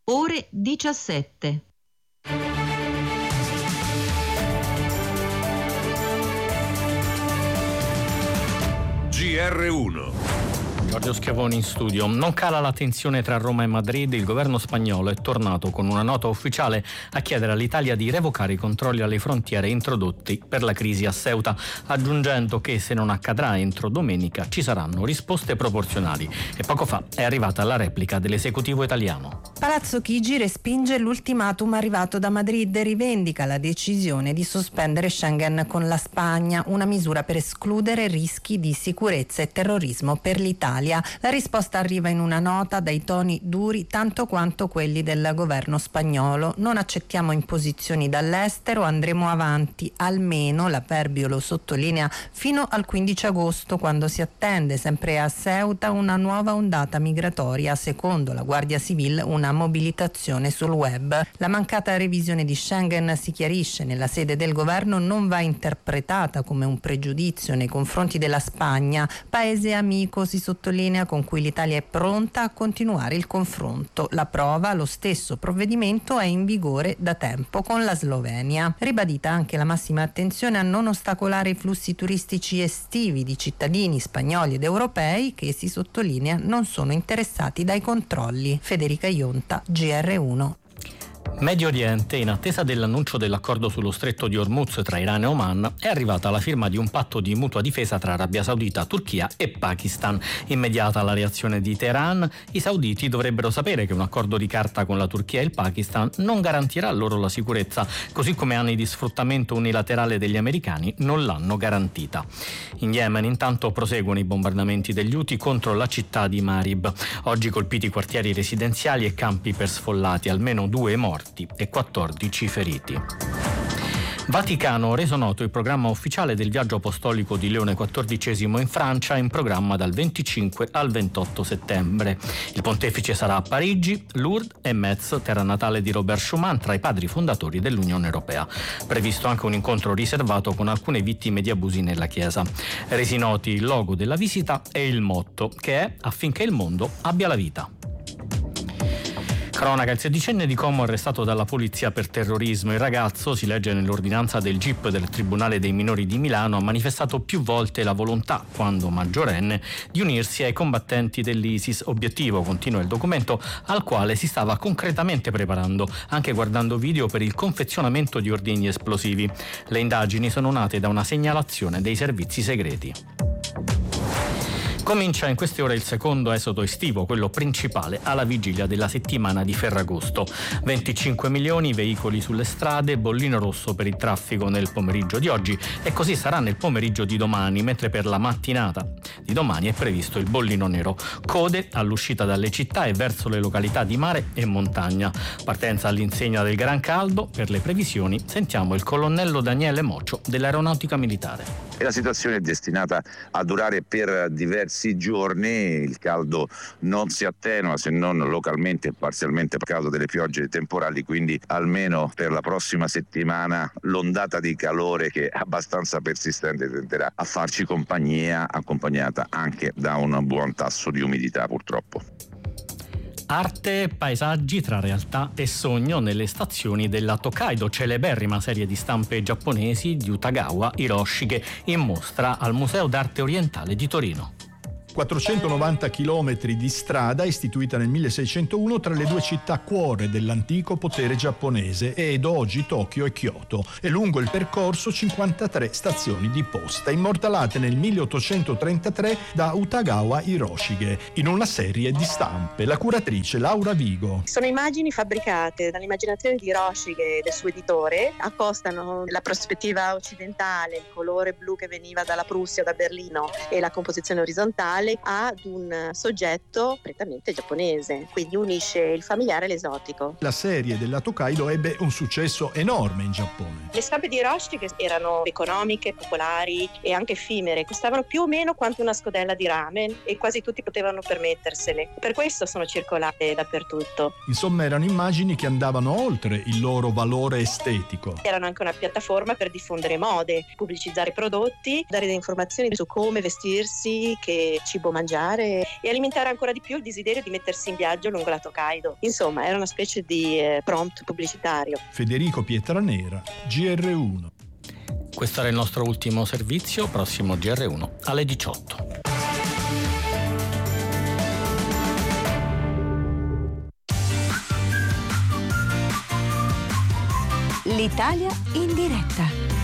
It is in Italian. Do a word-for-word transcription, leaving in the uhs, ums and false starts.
ore diciassette. G R uno. Giorgio Schiavoni in studio. Non cala la tensione tra Roma e Madrid. Il governo spagnolo è tornato con una nota ufficiale a chiedere all'Italia di revocare i controlli alle frontiere introdotti per la crisi a Ceuta, aggiungendo che se non accadrà entro domenica ci saranno risposte proporzionali. E poco fa è arrivata la replica dell'esecutivo italiano. Palazzo Chigi respinge l'ultimatum arrivato da Madrid e rivendica la decisione di sospendere Schengen con la Spagna, una misura per escludere rischi di sicurezza e terrorismo per l'Italia. La risposta arriva in una nota dai toni duri tanto quanto quelli del governo spagnolo. Non accettiamo imposizioni dall'estero, andremo avanti, almeno l'avverbio lo sottolinea, fino al quindici agosto, quando si attende sempre a Ceuta una nuova ondata migratoria, secondo la Guardia Civile una mobilitazione sul web. La mancata revisione di Schengen, si chiarisce nella sede del governo, non va interpretata come un pregiudizio nei confronti della Spagna, paese amico, si sottolinea, con cui l'Italia è pronta a continuare il confronto. La prova, lo stesso provvedimento è in vigore da tempo con la Slovenia. Ribadita anche la massima attenzione a non ostacolare i flussi turistici estivi di cittadini spagnoli ed europei che, si sottolinea, non sono interessati dai controlli. Federica Ionta, G R uno. Medio Oriente, in attesa dell'annuncio dell'accordo sullo stretto di Hormuz tra Iran e Oman, è arrivata la firma di un patto di mutua difesa tra Arabia Saudita, Turchia e Pakistan. Immediata la reazione di Teheran, i sauditi dovrebbero sapere che un accordo di carta con la Turchia e il Pakistan non garantirà loro la sicurezza, così come anni di sfruttamento unilaterale degli americani non l'hanno garantita. In Yemen, intanto, proseguono i bombardamenti degli Houthi contro la città di Marib. Oggi colpiti quartieri residenziali e campi per sfollati, almeno due morti e quattordici feriti. Vaticano, reso noto il programma ufficiale del viaggio apostolico di Leone quattordicesimo in Francia, in programma dal venticinque al ventotto settembre. Il pontefice sarà a Parigi, Lourdes e Metz, terra natale di Robert Schuman, tra i padri fondatori dell'Unione Europea. Previsto anche un incontro riservato con alcune vittime di abusi nella Chiesa. Resi noti il logo della visita e il motto, che è affinché il mondo abbia la vita. Cronaca, il sedicenne di Como arrestato dalla polizia per terrorismo. Il ragazzo, si legge nell'ordinanza del G I P del Tribunale dei Minori di Milano, ha manifestato più volte la volontà, quando maggiorenne, di unirsi ai combattenti dell'ISIS, obiettivo, continua il documento, al quale si stava concretamente preparando, anche guardando video per il confezionamento di ordigni esplosivi. Le indagini sono nate da una segnalazione dei servizi segreti. Comincia in queste ore il secondo esodo estivo, quello principale, alla vigilia della settimana di Ferragosto. venticinque milioni veicoli sulle strade, bollino rosso per il traffico nel pomeriggio di oggi, e così sarà nel pomeriggio di domani, mentre per la mattinata di domani è previsto il bollino nero. Code all'uscita dalle città e verso le località di mare e montagna. Partenza all'insegna del gran caldo. Per le previsioni sentiamo il colonnello Daniele Mocio dell'Aeronautica Militare. E la situazione è destinata a durare per diversi giorni. Il caldo non si attenua, se non localmente e parzialmente per causa delle piogge temporali, quindi almeno per la prossima settimana l'ondata di calore, che è abbastanza persistente, tenderà a farci compagnia, accompagnata anche da un buon tasso di umidità, purtroppo. Arte, paesaggi tra realtà e sogno nelle stazioni della Tokaido, celeberrima serie di stampe giapponesi di Utagawa Hiroshige, in mostra al Museo d'Arte Orientale di Torino. quattrocentonovanta chilometri di strada istituita nel milleseicentouno tra le due città cuore dell'antico potere giapponese, Edo, oggi Tokyo e Kyoto, e lungo il percorso cinquantatré stazioni di posta, immortalate nel milleottocentotrentatré da Utagawa Hiroshige, in una serie di stampe. La curatrice Laura Vigo. Sono immagini fabbricate dall'immaginazione di Hiroshige e del suo editore, accostano la prospettiva occidentale, il colore blu che veniva dalla Prussia, da Berlino, e la composizione orizzontale ad un soggetto prettamente giapponese, quindi unisce il familiare e l'esotico. La serie della Tokaido ebbe un successo enorme in Giappone. Le stampe di Hiroshige erano economiche, popolari e anche effimere, costavano più o meno quanto una scodella di ramen e quasi tutti potevano permettersele. Per questo sono circolate dappertutto. Insomma, erano immagini che andavano oltre il loro valore estetico. Erano anche una piattaforma per diffondere mode, pubblicizzare prodotti, dare delle informazioni su come vestirsi che cibo mangiare e alimentare ancora di più il desiderio di mettersi in viaggio lungo la Tokaido. Insomma, era una specie di eh, prompt pubblicitario. Federico Pietranera, G R uno. Questo era il nostro ultimo servizio, prossimo G R uno alle diciotto. L'Italia in diretta.